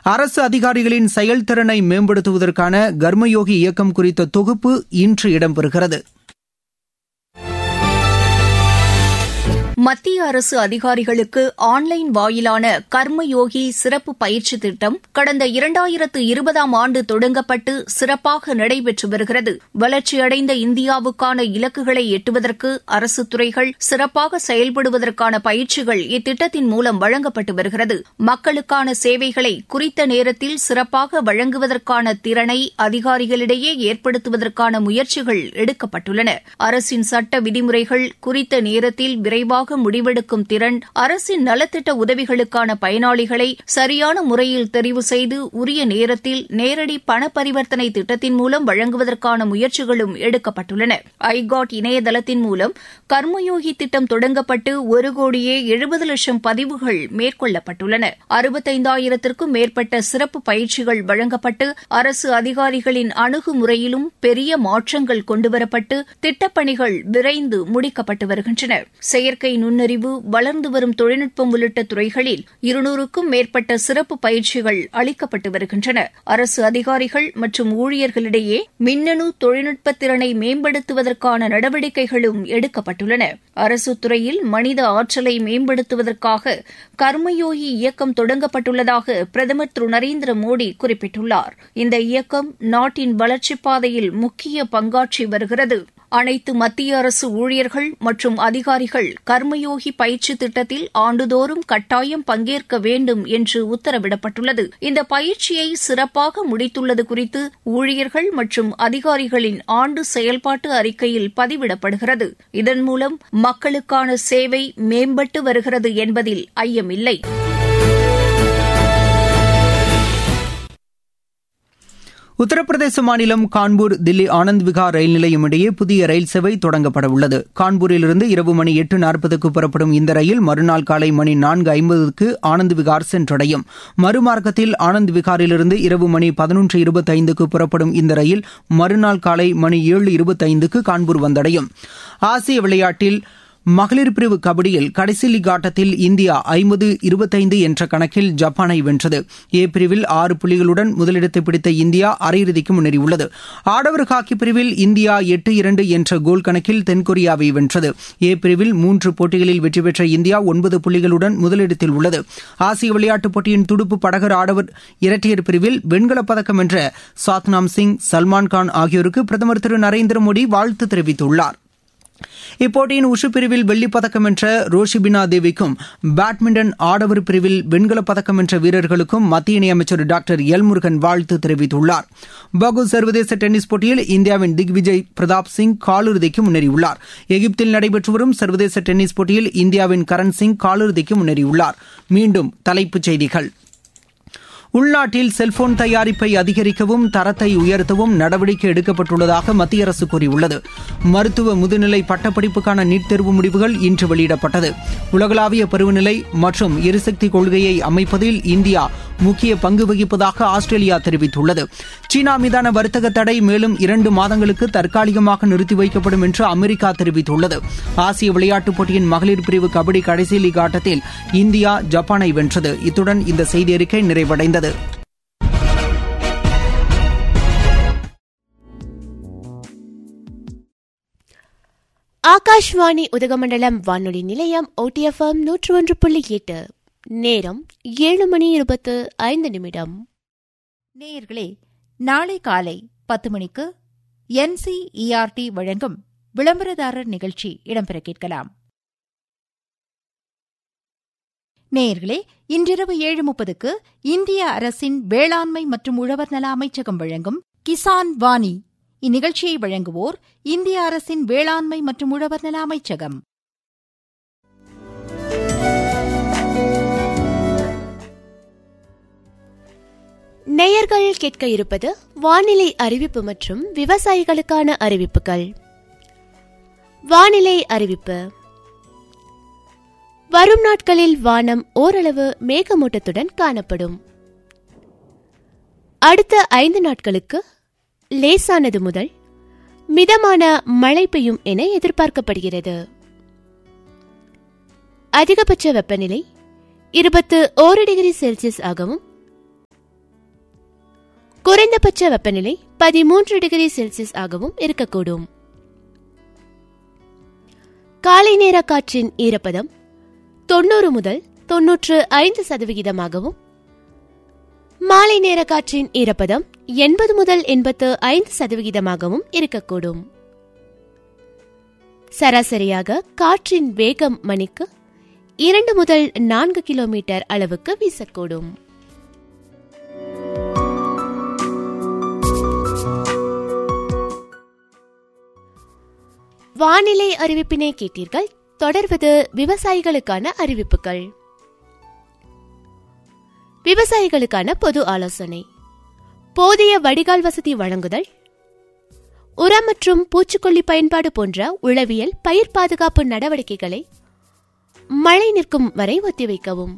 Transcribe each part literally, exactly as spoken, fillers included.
அரசு அதிகாரிகளின் செயல்திறனை மேம்படுத்துவதற்கான கர்மயோகி இயக்கம் குறித்த தொகுப்பு இன்று இடம்பெறுகிறது. மத்திய அரசு அதிகாரிகளுக்கு ஆன்லைன் வாயிலான கர்மயோகி சிறப்பு பயிற்சி திட்டம் கடந்த இரண்டாயிரத்து இருபதாம் ஆண்டு தொடங்கப்பட்டு சிறப்பாக நடைபெற்று வருகிறது. வளர்ச்சியடைந்த இந்தியாவுக்கான இலக்குகளை எட்டுவதற்கு அரசு துறைகள் சிறப்பாக செயல்படுவதற்கான பயிற்சிகள் இத்திட்டத்தின் மூலம் வழங்கப்பட்டு வருகிறது. மக்களுக்கான சேவைகளை குறித்த நேரத்தில் சிறப்பாக வழங்குவதற்கான திறனை அதிகாரிகளிடையே ஏற்படுத்துவதற்கான முயற்சிகள் எடுக்கப்பட்டுள்ளன. அரசின் சட்ட விதிமுறைகள் குறித்த நேரத்தில் விரைவாக முடிவெடுக்கும் திறன், அரசின் நலத்திட்ட உதவிகளுக்கான பயனாளிகளை சரியான முறையில் தெரிவு செய்து உரிய நேரத்தில் நேரடி பண பரிவர்த்தனை திட்டத்தின் மூலம் வழங்குவதற்கான முயற்சிகளும் எடுக்கப்பட்டுள்ளன. ஐகாட் இணையதளத்தின் மூலம் கர்மயோகி திட்டம் தொடங்கப்பட்டு ஒரு கோடியே எழுபது லட்சம் பதிவுகள் மேற்கொள்ளப்பட்டுள்ளன. அறுபத்தைந்தாயிரத்திற்கும் மேற்பட்ட சிறப்பு பயிற்சிகள் வழங்கப்பட்டு அரசு அதிகாரிகளின் அணுகுமுறையிலும் பெரிய மாற்றங்கள் கொண்டுவரப்பட்டு திட்டப்பணிகள் விரைந்து முடிக்கப்பட்டு வருகின்றன. செயற்கை நுண்ணறிவு, வளர்ந்து வரும் தொழில்நுட்பம் உள்ளிட்ட துறைகளில் இருநூறுக்கும் மேற்பட்ட சிறப்பு பயிற்சிகள் அளிக்கப்பட்டு வருகின்றன. அரசு அதிகாரிகள் மற்றும் ஊழியர்களிடையே மின்னணு தொழில்நுட்ப திறனை மேம்படுத்துவதற்கான நடவடிக்கைகளும் எடுக்கப்பட்டுள்ளன. அரசு துறையில் மனித ஆற்றலை மேம்படுத்துவதற்காக கர்மயோகி இயக்கம் தொடங்கப்பட்டுள்ளதாக பிரதமர் திரு நரேந்திர மோடி குறிப்பிட்டுள்ளார். இந்த இயக்கம் நாட்டின் வளர்ச்சிப் பாதையில் முக்கிய பங்காற்றி வருகிறது. அனைத்து மத்திய அரசு ஊழியர்கள் மற்றும் அதிகாரிகள் கர்மயோகி பயிற்சி திட்டத்தில் ஆண்டுதோறும் கட்டாயம் பங்கேற்க வேண்டும் என்று உத்தரவிடப்பட்டுள்ளது. இந்த பயிற்சியை சிறப்பாக முடித்துள்ளது குறித்து ஊழியர்கள் மற்றும் அதிகாரிகளின் ஆண்டு செயல்பாட்டு அறிக்கையில் பதிவிடப்படுகிறது. இதன் மூலம் மக்களுக்கான சேவை மேம்பட்டு வருகிறது என்பதில் ஐயமில்லை. உத்தரப்பிரதேச மாநிலம் கான்பூர் தில்லி ஆனந்த் விகார் ரயில் நிலையம் இடையே புதிய ரயில் சேவை தொடங்கப்பட உள்ளது. கான்பூரிலிருந்து இரவு மணி எட்டு நாற்பதுக்கு புறப்படும் இந்த ரயில் மறுநாள் காலை மணி நான்கு ஐம்பதுக்கு ஆனந்த் விகார் சென்றடையும். மறுமார்க்கத்தில் ஆனந்த் விகாரிலிருந்து இரவு மணி பதினொன்று இருபத்தைந்துக்கு புறப்படும் இந்த ரயில் மறுநாள் காலை மணி ஏழு இருபத்தைந்துக்கு கான்பூர் வந்தடையும். ஆசிய விளையாட்டில் மகளிர் பிரிவு கபடியில் கடைசி லீக் ஆட்டத்தில் இந்தியா ஐம்பது இருபத்தைந்து என்ற கணக்கில் ஜப்பானை வென்றது. ஏ பிரிவில் ஆறு புள்ளிகளுடன் முதலிடத்தை பிடித்த இந்தியா அரையிறுதிக்கு முன்னேறியுள்ளது. ஆடவர் ஹாக்கி பிரிவில் இந்தியா எட்டு இரண்டு என்ற கோல் கணக்கில் தென்கொரியாவை வென்றது. ஏ பிரிவில் மூன்று போட்டிகளில் வெற்றி பெற்ற இந்தியா ஒன்பது புள்ளிகளுடன் முதலிடத்தில் உள்ளது. ஆசிய விளையாட்டுப் போட்டியின் துடுப்பு படகர் ஆடவர் இரட்டையர் பிரிவில் வெண்கலப் பதக்கம் வென்ற சாத்னாம் சிங், சல்மான் கான் ஆகியோருக்கு பிரதமர் திரு நரேந்திர மோடி வாழ்த்து தெரிவித்துள்ளார். இப்போட்டியின் உஷு பிரிவில் வெள்ளிப் பதக்கம் வென்ற ரோஷிபினா தேவிக்கும் பேட்மிண்டன் ஆடவர் பிரிவில் வெண்கலப் பதக்கம் வென்ற வீரர்களுக்கும் மத்திய இணையமைச்சர் டாக்டர் எல் முருகன் வாழ்த்து தெரிவித்துள்ளார். பகு சர்வதேச டென்னிஸ் போட்டியில் இந்தியாவின் திக்விஜய் பிரதாப் சிங் காலிறுதிக்கு முன்னேறியுள்ளார். எகிப்தில் நடைபெற்று வரும் சர்வதேச டென்னிஸ் போட்டியில் இந்தியாவின் கரண் சிங் காலிறுதிக்கு முன்னேறியுள்ளார். மீண்டும் தலைப்புச் செய்திகள். உள்நாட்டில் செல்போன் தயாரிப்பை அதிகரிக்கவும் தரத்தை உயர்த்தவும் நடவடிக்கை எடுக்கப்பட்டுள்ளதாக மத்திய அரசு கூறியுள்ளது. மருத்துவ முதுநிலை பட்டப்படிப்புக்கான நீட் தேர்வு முடிவுகள் இன்று வெளியிடப்பட்டது. உலகளாவிய பருவநிலை மற்றும் எரிசக்தி கொள்கையை அமைப்பதில் இந்தியா முக்கிய பங்கு வகிப்பதாக ஆஸ்திரேலியா தெரிவித்துள்ளது. சீனா மீதான வர்த்தக தடை மேலும் இரண்டு மாதங்களுக்கு தற்காலிகமாக நிறுத்தி வைக்கப்படும் என்று அமெரிக்கா தெரிவித்துள்ளது. ஆசிய விளையாட்டுப் போட்டியின் மகளிர் பிரிவு கபடி கடைசி லீக் ஆட்டத்தில் இந்தியா ஜப்பானை வென்றது. இத்துடன் இந்த செய்தி அறிக்கை நிறைவடைந்தது. ஆகாஷ்வாணி உதகமண்டலம் வானொலி நிலையம் ஓடிஎஃப்எம் நூற்று ஒன்று புள்ளி எட்டு. நேரம் ஏழு மணி இருபத்து ஐந்து நிமிடம். நேயர்களே, நாளை காலை பத்து மணிக்கு என்சிஇஆர்டி வழங்கும் விளம்பரதாரர் நிகழ்ச்சி இடம்பெற கேட்கலாம். நேயர்களே, இன்றிரவு ஏழு முப்பதுக்கு இந்திய அரசின் வேளாண்மை மற்றும் உழவர் நல அமைச்சகம் வழங்கும் கிசான் வாணி. இந்நிகழ்ச்சியை வழங்குவோர் இந்திய அரசின் வேளாண்மை மற்றும் உழவர் நல அமைச்சகம். நேயர்கள் கேட்க இருப்பது வானிலை அறிவிப்பு மற்றும் விவசாயிகளுக்கான அறிவிப்புகள். வானிலை அறிவிப்பு. வரும் நாட்களில் வானம் ஓரளவு மேகமூட்டத்துடன் காணப்படும். அடுத்த ஐந்து நாட்களுக்கு லேசானது முதல் மிதமான மழை பெய்யும் என எதிர்பார்க்கப்படுகிறது. அதிகபட்ச வெப்பநிலை இருபத்து ஓரு டிகிரி செல்சியஸ் ஆகவும் குறைந்தபட்ச வெப்பநிலை பதிமூன்று டிகிரி செல்சியஸ் ஆகவும் இருக்கக்கூடும். காலை நேர காற்றின் ஈரப்பதம் தொன்னூறு முதல் தொன்னூற்று ஐந்து சதவிகிதமாகவும், மாலை நேர காற்றின் ஈரப்பதம் எண்பது முதல் எண்பத்து ஐந்து சதவிகிதமாகவும் இருக்கக்கூடும். சராசரியாக காற்றின் வேகம் மணிக்கு இரண்டு முதல் நான்கு கிலோமீட்டர் அளவுக்கு வீசக்கூடும். வானிலை அறிவிப்பினை கேட்டீர்கள். தொடர்வது விவசாயிகளுக்கான அறிவிப்புகள். விவசாயிகளுக்கான பொது ஆலோசனை. போதிய வடிகால் வசதி வழங்குதல், உரம் மற்றும் பூச்சிக்கொல்லி பயன்பாடு போன்ற உளவியல் பயிர் பாதுகாப்பு நடவடிக்கைகளை மழை நிற்கும் வரை ஒத்திவைக்கவும்.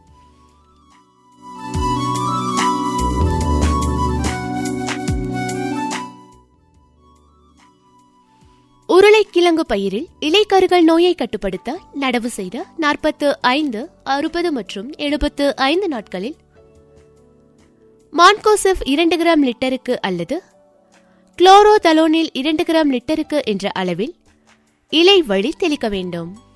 உருளைக்கிழங்கு பயிரில் இலைக்கருகள் நோயை கட்டுப்படுத்த நடவு செய்த நாற்பத்து ஐந்து, அறுபது மற்றும் எழுபத்து ஐந்து நாட்களில் மான்கோசெப் இரண்டு கிராம் லிட்டருக்கு அல்லது குளோரோதலோனில் இரண்டு கிராம் லிட்டருக்கு என்ற அளவில் இலை வழி தெளிக்க வேண்டும்.